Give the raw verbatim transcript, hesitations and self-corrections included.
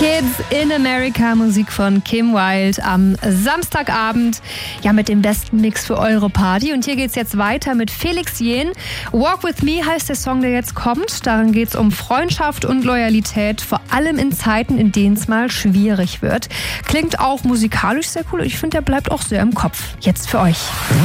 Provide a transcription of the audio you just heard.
Kids in America, Musik von Kim Wilde am Samstagabend. Ja, mit dem besten Mix für eure Party. Und hier geht's jetzt weiter mit Felix Jähn. Walk With Me heißt der Song, der jetzt kommt. Darin geht's um Freundschaft und Loyalität, vor allem in Zeiten, in denen es mal schwierig wird. Klingt auch musikalisch sehr cool und ich finde, der bleibt auch sehr im Kopf. Jetzt für euch.